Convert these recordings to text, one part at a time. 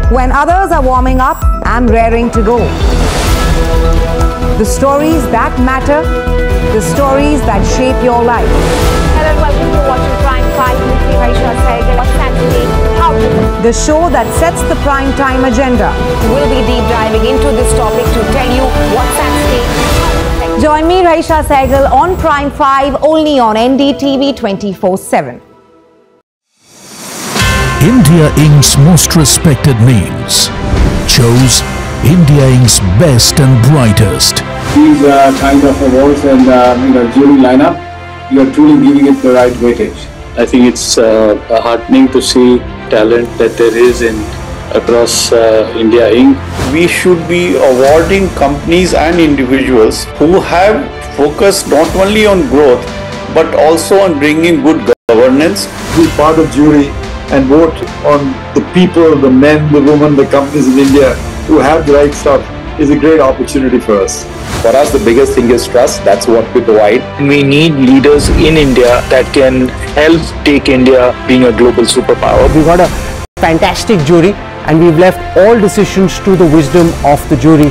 When others are warming up, I'm raring to go. The stories that matter, the stories that shape your life. Hello and welcome to Watching Prime 5 with me, Raisha Sehgal. What's Saturday? How to do? The show that sets the prime time agenda. We'll be deep diving into this topic to tell you what's at stake. Join me, Raisha Sehgal, on Prime 5, only on NDTV 24/7. India Inc.'s most respected names chose India Inc.'s best and brightest. These kind of awards and jury lineup, you are truly giving it the right weightage. I think it's heartening to see talent that there is across India Inc. We should be awarding companies and individuals who have focused not only on growth but also on bringing good governance. Be part of jury and vote on the people, the men, the women, the companies in India who have the right stuff is a great opportunity for us. For us, the biggest thing is trust. That's what we provide. We need leaders in India that can help take India being a global superpower. We got a fantastic jury and we've left all decisions to the wisdom of the jury.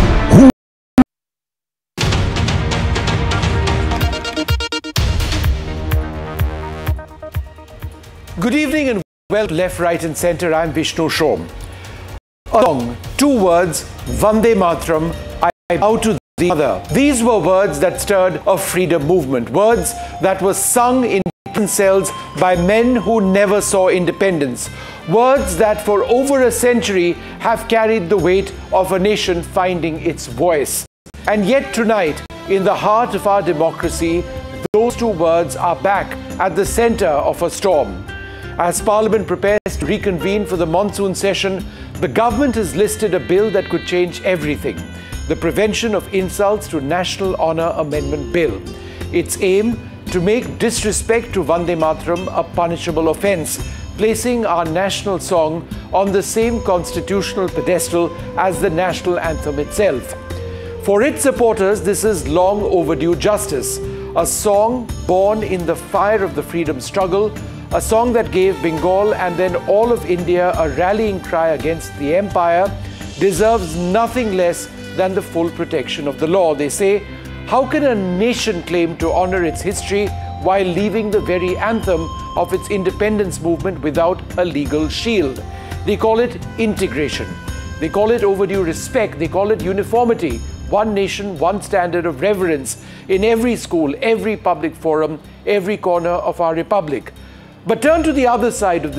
Good evening and welcome to Left, Right and Centre. I'm Vishnu Shom. A song, 2 words, Vande Mataram, I bow to the mother. These were words that stirred a freedom movement. Words that were sung in prison cells by men who never saw independence. Words that for over a century have carried the weight of a nation finding its voice. And yet tonight, in the heart of our democracy, those 2 words are back at the centre of a storm. As Parliament prepares to reconvene for the monsoon session, the government has listed a bill that could change everything. The Prevention of Insults to National Honour Amendment Bill. Its aim to make disrespect to Vande Mataram a punishable offence, placing our national song on the same constitutional pedestal as the national anthem itself. For its supporters, this is long overdue justice. A song born in the fire of the freedom struggle, a song that gave Bengal and then all of India a rallying cry against the empire, deserves nothing less than the full protection of the law. They say, how can a nation claim to honor its history while leaving the very anthem of its independence movement without a legal shield? They call it integration. They call it overdue respect. They call it uniformity. One nation, one standard of reverence in every school, every public forum, every corner of our republic. But turn to the other side of the